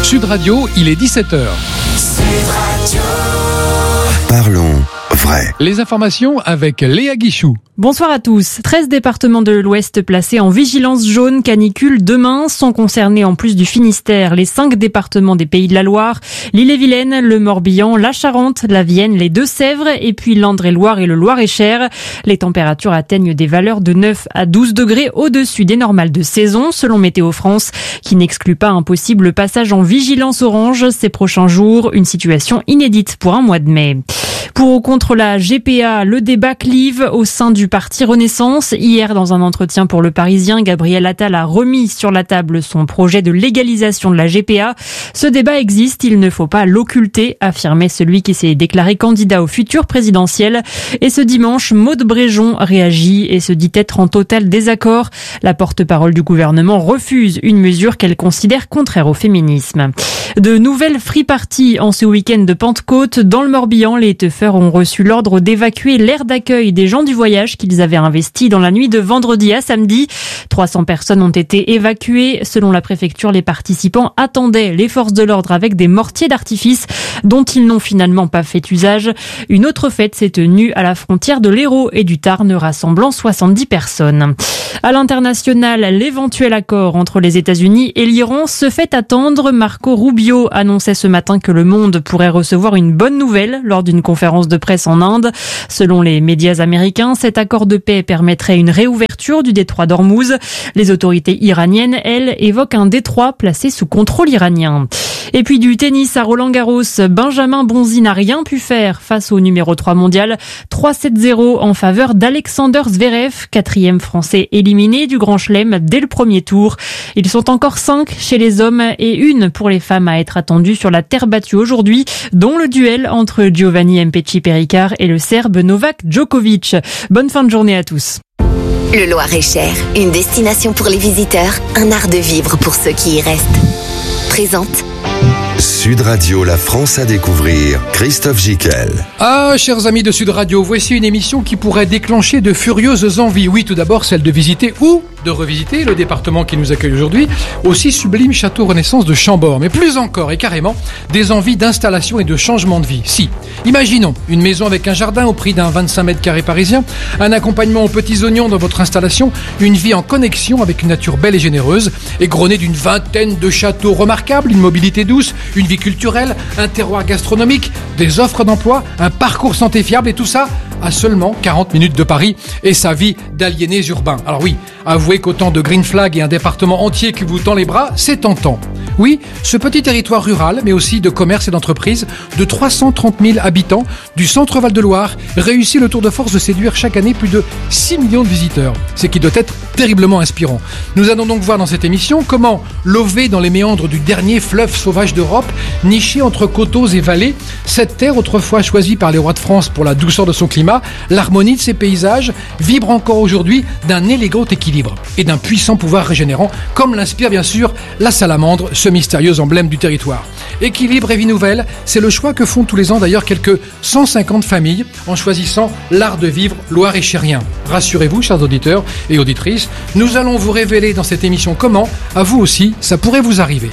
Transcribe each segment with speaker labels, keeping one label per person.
Speaker 1: Sud Radio, il est 17h.
Speaker 2: Parlons vrai.
Speaker 1: Les informations avec Léa Guichou.
Speaker 3: Bonsoir à tous. 13 départements de l'Ouest placés en vigilance jaune canicule demain sont concernés en plus du Finistère, les 5 départements des Pays de la Loire, l'Ille-et-Vilaine, le Morbihan, la Charente, la Vienne, les Deux-Sèvres et puis l'Indre-et-Loire et le Loir-et-Cher. Les températures atteignent des valeurs de 9 à 12 degrés au-dessus des normales de saison, selon Météo France, qui n'exclut pas un possible passage en vigilance orange ces prochains jours, une situation inédite pour un mois de mai. Pour ou contre la GPA, le débat clive au sein du parti Renaissance. Hier, dans un entretien pour Le Parisien, Gabriel Attal a remis sur la table son projet de légalisation de la GPA. Ce débat existe, il ne faut pas l'occulter, affirmait celui qui s'est déclaré candidat au futur présidentiel. Et ce dimanche, Maude Bréjon réagit et se dit être en total désaccord. La porte-parole du gouvernement refuse une mesure qu'elle considère contraire au féminisme. De nouvelles free-parties en ce week-end de Pentecôte. Dans le Morbihan, les teufeurs ont reçu l'ordre d'évacuer l'aire d'accueil des gens du voyage qu'ils avaient investi dans la nuit de vendredi à samedi. 300 personnes ont été évacuées. Selon la préfecture, les participants attendaient les forces de l'ordre avec des mortiers d'artifice dont ils n'ont finalement pas fait usage. Une autre fête s'est tenue à la frontière de l'Hérault et du Tarn, rassemblant 70 personnes. À l'international, l'éventuel accord entre les États-Unis et l'Iran se fait attendre. Marco Rubio annonçait ce matin que le monde pourrait recevoir une bonne nouvelle lors d'une conférence de presse en Inde. Selon les médias américains, cet accord de paix permettrait une réouverture du détroit d'Ormuz. Les autorités iraniennes, elles, évoquent un détroit placé sous contrôle iranien. Et puis du tennis à Roland-Garros, Benjamin Bonzi n'a rien pu faire face au numéro 3 mondial. 3-7-0 en faveur d'Alexander Zverev, 4e français éliminé du Grand Chelem dès le premier tour. Ils sont encore 5 chez les hommes et une pour les femmes à être attendues sur la terre battue aujourd'hui, dont le duel entre Giovanni Mpetshi-Perricard et le Serbe Novak Djokovic. Bonne fin de journée à tous.
Speaker 4: Le Loir-et-Cher, une destination pour les visiteurs, un art de vivre pour ceux qui y restent. Présente
Speaker 2: Sud Radio, la France à découvrir, Christophe Gicquel.
Speaker 1: Ah, chers amis de Sud Radio, voici une émission qui pourrait déclencher de furieuses envies. Oui, tout d'abord, celle de visiter ou de revisiter le département qui nous accueille aujourd'hui, aussi sublime château Renaissance de Chambord. Mais plus encore et carrément, des envies d'installation et de changement de vie. Si, imaginons une maison avec un jardin au prix d'un 25 mètres carrés parisien, un accompagnement aux petits oignons dans votre installation, une vie en connexion avec une nature belle et généreuse, égrenée d'une vingtaine de châteaux remarquables, une mobilité douce, une vie culturelle, un terroir gastronomique, des offres d'emploi, un parcours santé fiable et tout ça à seulement 40 minutes de Paris et sa vie d'aliénés urbains. Alors oui, avouez qu'autant de green flag et un département entier qui vous tend les bras, c'est tentant. Oui, ce petit territoire rural, mais aussi de commerce et d'entreprise, de 330 000 habitants du centre Val-de-Loire, réussit le tour de force de séduire chaque année plus de 6 millions de visiteurs. Ce qui doit être terriblement inspirant. Nous allons donc voir dans cette émission comment, lové dans les méandres du dernier fleuve sauvage d'Europe, niché entre coteaux et vallées, cette terre autrefois choisie par les rois de France pour la douceur de son climat, l'harmonie de ses paysages, vibre encore aujourd'hui d'un élégant équilibre et d'un puissant pouvoir régénérant, comme l'inspire bien sûr la salamandre, ce mystérieux emblème du territoire. Équilibre et vie nouvelle, c'est le choix que font tous les ans d'ailleurs quelques 150 familles en choisissant l'art de vivre loir-et-chérien. Rassurez-vous, chers auditeurs et auditrices, nous allons vous révéler dans cette émission comment, à vous aussi, ça pourrait vous arriver.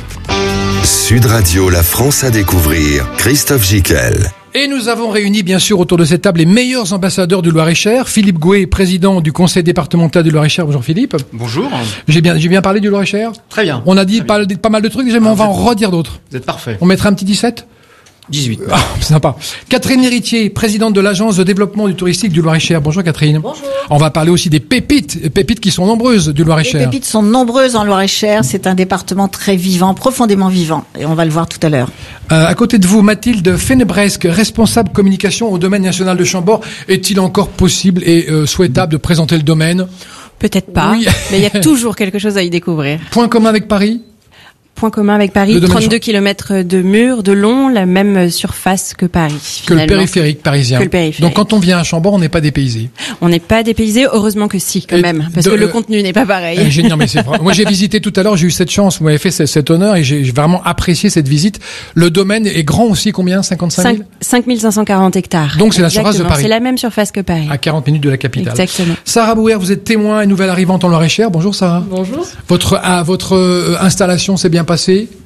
Speaker 2: Sud Radio, la France à découvrir, Christophe Gicquel.
Speaker 1: Et nous avons réuni bien sûr autour de cette table les meilleurs ambassadeurs du Loir-et-Cher. Philippe Gouet, président du conseil départemental du Loir-et-Cher. Bonjour Philippe.
Speaker 5: Bonjour.
Speaker 1: J'ai bien parlé du Loir-et-Cher.
Speaker 5: Très bien.
Speaker 1: On a dit pas mal de trucs déjà, mais on va en redire d'autres.
Speaker 5: Vous êtes parfait.
Speaker 1: On mettra un petit 17
Speaker 5: 18.
Speaker 1: Ah, sympa. Catherine Héritier, présidente de l'agence de développement du touristique du Loir-et-Cher. Bonjour Catherine.
Speaker 6: Bonjour.
Speaker 1: On va parler aussi des pépites qui sont nombreuses du Loir-et-Cher.
Speaker 6: Les pépites sont nombreuses en Loir-et-Cher. C'est un département très vivant, profondément vivant. Et on va le voir tout à l'heure.
Speaker 1: À côté de vous, Mathilde Fenebresque, responsable communication au domaine national de Chambord. Est-il encore possible et souhaitable de présenter le domaine?
Speaker 7: Peut-être pas,
Speaker 1: Oui.
Speaker 7: mais il y a toujours quelque chose à y découvrir.
Speaker 1: Point commun avec Paris?
Speaker 7: Point commun avec Paris, 32 km de murs de long, la même surface que Paris.
Speaker 1: Que le périphérique parisien.
Speaker 7: Que le périphérique.
Speaker 1: Donc quand on vient à Chambord, on n'est pas dépaysé.
Speaker 7: On n'est pas dépaysé, heureusement que si, quand même, parce que le contenu n'est pas pareil.
Speaker 1: Génial, mais c'est vrai. Moi, j'ai visité tout à l'heure, j'ai eu cette chance, vous m'avez fait cet honneur et j'ai vraiment apprécié cette visite. Le domaine est grand aussi, combien? 55 000?
Speaker 7: 5 540 hectares.
Speaker 1: Donc c'est la surface de Paris.
Speaker 7: C'est la même surface que Paris.
Speaker 1: À 40 minutes de la capitale.
Speaker 7: Exactement.
Speaker 1: Sarah Bouer, vous êtes témoin et nouvelle arrivante en Loir-et-Cher. Bonjour Sarah.
Speaker 8: Bonjour.
Speaker 1: Votre installation s'est bien passée?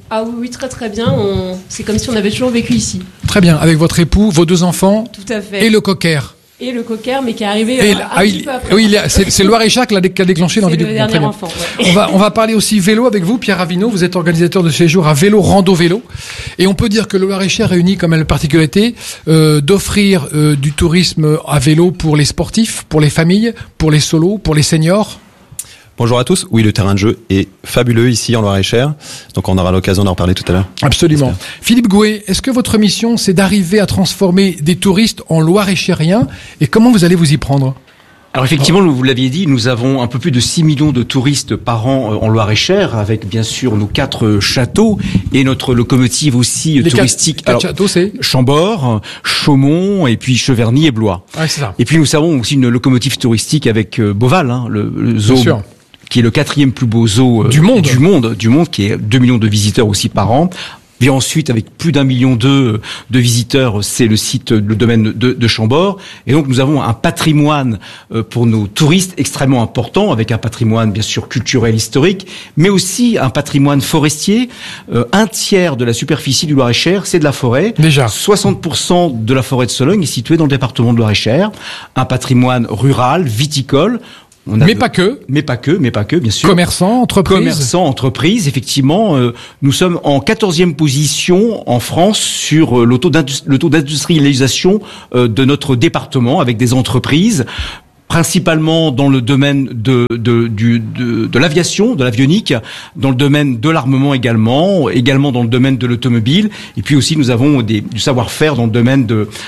Speaker 7: Ah oui, très très bien. C'est comme si on avait toujours vécu ici.
Speaker 1: Très bien, avec votre époux, vos 2 enfants.
Speaker 7: Tout à fait.
Speaker 1: Et le cocker.
Speaker 7: Et le cocker, mais qui est arrivé un petit peu après.
Speaker 1: Oui, c'est le Loir-et-Cher qui a déclenché l'envie de...
Speaker 7: C'est le dernier enfant. Ouais.
Speaker 1: On va parler aussi vélo avec vous, Pierre Ravino. Vous êtes organisateur de séjours à vélo, rando vélo. Et on peut dire que le Loir-et-Cher réunit comme la particularité d'offrir du tourisme à vélo pour les sportifs, pour les familles, pour les solos, pour les seniors.
Speaker 5: Bonjour à tous. Oui, le terrain de jeu est fabuleux ici en Loir-et-Cher. Donc on aura l'occasion d'en reparler tout à l'heure.
Speaker 1: Absolument. Philippe Gouet, est-ce que votre mission, c'est d'arriver à transformer des touristes en Loir-et-Chériens? Et comment vous allez vous y prendre?
Speaker 8: Alors effectivement, vous l'aviez dit, nous avons un peu plus de 6 millions de touristes par an en Loir-et-Cher, avec bien sûr nos 4 châteaux et notre locomotive aussi touristique.
Speaker 1: Les 4 châteaux, c'est
Speaker 8: Chambord, Chaumont et puis Cheverny et Blois.
Speaker 1: Ouais, c'est ça.
Speaker 8: Et puis nous avons aussi une locomotive touristique avec Beauval, le zoo. Bien sûr. Qui est le 4e plus beau zoo du monde, qui est 2 millions de visiteurs aussi par an. Puis ensuite, avec plus d'1,2 million de visiteurs, c'est le site, le domaine de Chambord. Et donc, nous avons un patrimoine pour nos touristes extrêmement important, avec un patrimoine, bien sûr, culturel, historique, mais aussi un patrimoine forestier. 1/3 de la superficie du Loir-et-Cher, c'est de la forêt.
Speaker 1: Déjà.
Speaker 8: 60% de la forêt de Sologne est située dans le département de Loir-et-Cher. Un patrimoine rural, viticole.
Speaker 1: Mais pas que,
Speaker 8: bien sûr.
Speaker 1: Commerçants, entreprises,
Speaker 8: effectivement. Nous sommes en 14e position en France sur le taux d'industrialisation de notre département, avec des entreprises principalement dans le domaine de l'aviation, de l'avionique, dans le domaine de l'armement également dans le domaine de l'automobile, et puis aussi nous avons du savoir-faire dans le domaine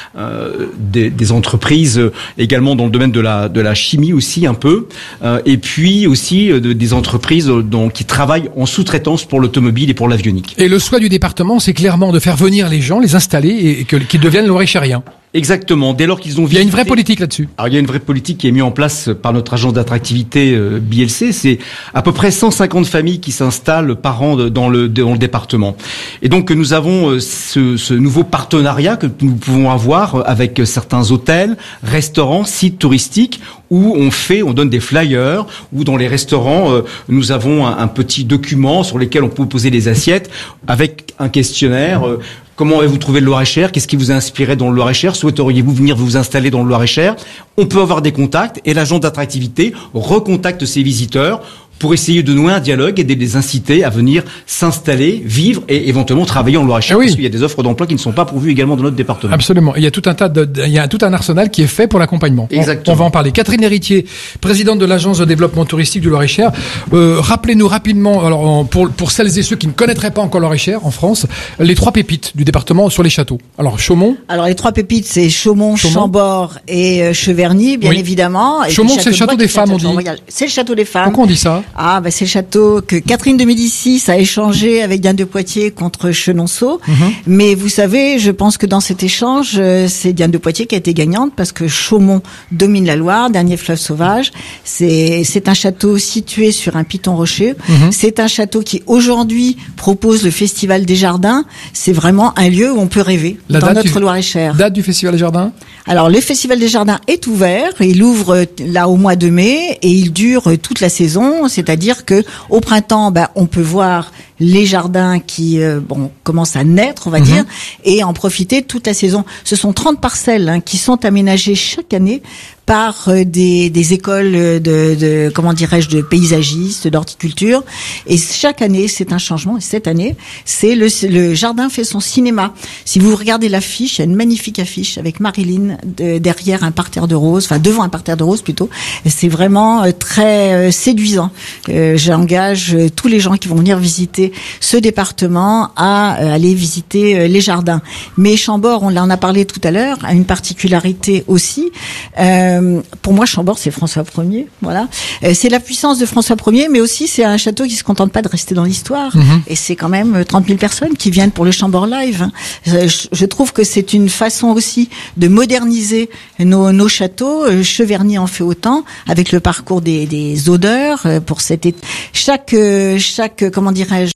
Speaker 8: des entreprises, également dans le domaine de la chimie aussi un peu, et puis aussi des entreprises qui travaillent en sous-traitance pour l'automobile et pour l'avionique.
Speaker 1: Et le souhait du département, c'est clairement de faire venir les gens, les installer et qu'ils deviennent Loir-et-Chériens.
Speaker 8: Exactement. Dès lors qu'ils ont visité...
Speaker 1: Il y a une vraie politique là-dessus.
Speaker 8: Alors, il y a une vraie politique qui est mise en place par notre agence d'attractivité BLC. C'est à peu près 150 familles qui s'installent par an dans le département. Et donc, nous avons ce nouveau partenariat que nous pouvons avoir avec certains hôtels, restaurants, sites touristiques où on donne des flyers, où dans les restaurants, nous avons un petit document sur lequel on peut poser les assiettes avec un questionnaire. Comment avez-vous trouvé le Loir-et-Cher? Qu'est-ce qui vous a inspiré dans le Loir-et-Cher? Souhaiteriez-vous venir vous installer dans le Loir-et-Cher? On peut avoir des contacts et l'agent d'attractivité recontacte ses visiteurs pour essayer de nouer un dialogue et de les inciter à venir s'installer, vivre et éventuellement travailler en Loir-et-Cher. Parce qu'il y a des offres d'emploi qui ne sont pas pourvues également dans notre département.
Speaker 1: Absolument. Il y a tout un arsenal qui est fait pour l'accompagnement.
Speaker 8: Exactement.
Speaker 1: On va en parler. Catherine Héritier, présidente de l'agence de développement touristique du Loir-et-Cher. Rappelez-nous rapidement, alors pour celles et ceux qui ne connaîtraient pas encore Loir-et-Cher en France, les 3 pépites du département sur les châteaux. Alors Chaumont.
Speaker 6: Alors les 3 pépites, c'est Chaumont, Chambord et Cheverny, bien évidemment. Et
Speaker 1: Chaumont, c'est le château des femmes, on dit.
Speaker 6: C'est le château des femmes.
Speaker 1: Pourquoi on dit ça?
Speaker 6: Ah, c'est le château que Catherine de Médicis a échangé avec Diane de Poitiers contre Chenonceau. Mais vous savez, je pense que dans cet échange, c'est Diane de Poitiers qui a été gagnante parce que Chaumont domine la Loire, dernier fleuve sauvage. C'est un château situé sur un piton rocheux. C'est un château qui aujourd'hui propose le Festival des Jardins. C'est vraiment un lieu où on peut rêver dans notre Loir-et-Cher.
Speaker 1: Date du Festival des Jardins?
Speaker 6: Alors, le Festival des Jardins est ouvert. Il ouvre là au mois de mai et il dure toute la saison. C'est-à-dire que au printemps, on peut voir les jardins qui commencent à naître, on va dire, et en profiter toute la saison. Ce sont 30 parcelles qui sont aménagées chaque année par des écoles de paysagistes, d'horticulture. Et chaque année, c'est un changement. Et cette année, c'est le jardin fait son cinéma. Si vous regardez l'affiche, il y a une magnifique affiche avec Marilyn derrière un parterre de roses, enfin devant un parterre de roses plutôt. Et c'est vraiment très séduisant. J'engage tous les gens qui vont venir visiter ce département à aller visiter les jardins. Mais Chambord, on en a parlé tout à l'heure, a une particularité aussi. Pour moi, Chambord, c'est François Ier. Voilà. C'est la puissance de François Ier, mais aussi c'est un château qui se contente pas de rester dans l'histoire. Et c'est quand même 30 000 personnes qui viennent pour le Chambord Live. Je trouve que c'est une façon aussi de moderniser nos châteaux. Cheverny en fait autant, avec le parcours des odeurs. Pour chaque comment dirais-je,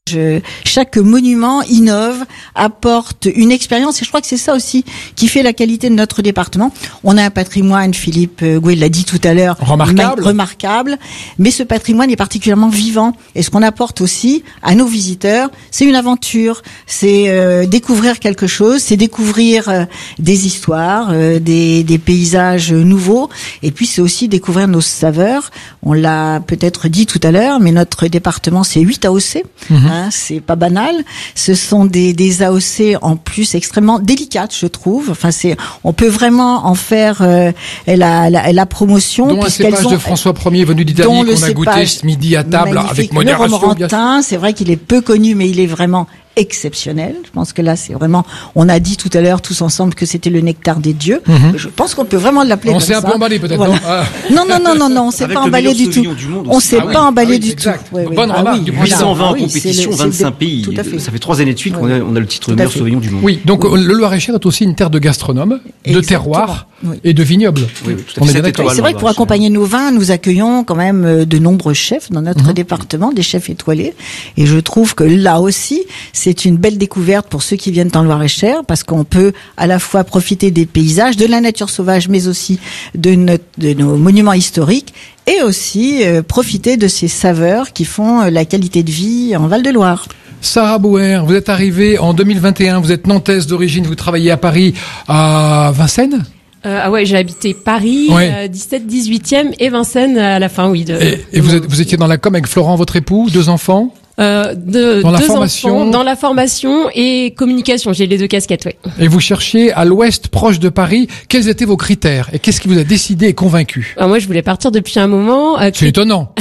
Speaker 6: Chaque monument innove, apporte une expérience, et je crois que c'est ça aussi qui fait la qualité de notre département. On a un patrimoine, Philippe Gouet l'a dit tout à l'heure, remarquable, mais ce patrimoine est particulièrement vivant. Et ce qu'on apporte aussi à nos visiteurs, c'est une aventure, c'est découvrir quelque chose, c'est découvrir des histoires, des paysages nouveaux, et puis c'est aussi découvrir nos saveurs. On l'a peut-être dit tout à l'heure, mais notre département, c'est 8 AOC. C'est pas banal. Ce sont des AOC en plus extrêmement délicates, je trouve. Enfin, on peut vraiment en faire la promotion.
Speaker 1: Dont un cépage de François Ier venu d'Italie qu'on a goûté ce midi à table avec modération.
Speaker 6: Le Romorantin, c'est vrai qu'il est peu connu, mais il est vraiment exceptionnel. Je pense que là, c'est vraiment, on a dit tout à l'heure tous ensemble que c'était le nectar des dieux. Je pense qu'on peut vraiment l'appeler comme ça.
Speaker 1: On s'est un peu emballé peut-être,
Speaker 6: non, on s'est pas emballé du tout. On s'est pas emballé du tout.
Speaker 1: Bonne remarque.
Speaker 8: 820 en compétition, 25 pays. Ça fait 3 années de suite qu'on a le titre de meilleur sauvignon du monde.
Speaker 1: Oui, donc le Loir-et-Cher est aussi une terre de gastronomes, de terroirs et de vignobles.
Speaker 8: On est bien d'accord.
Speaker 6: C'est vrai que pour accompagner nos vins, nous accueillons quand même de nombreux chefs dans notre département, des chefs étoilés. Et je trouve que là aussi, c'est une belle découverte pour ceux qui viennent en Loir-et-Cher, parce qu'on peut à la fois profiter des paysages, de la nature sauvage, mais aussi de nos monuments historiques, et aussi profiter de ces saveurs qui font la qualité de vie en Val-de-Loire.
Speaker 1: Sarah Bauer, vous êtes arrivée en 2021, vous êtes nantaise d'origine, vous travaillez à Paris, à Vincennes ?
Speaker 7: J'ai habité Paris, 17, 18e et Vincennes à la fin, oui.
Speaker 1: Et vous étiez dans la com avec Florent, votre époux, 2 enfants ?
Speaker 7: Dans la formation et communication. J'ai les 2 casquettes, oui.
Speaker 1: Et vous cherchiez à l'ouest, proche de Paris. Quels étaient vos critères et qu'est-ce qui vous a décidé et convaincu?
Speaker 7: Moi, je voulais partir depuis un moment.
Speaker 1: C'est étonnant.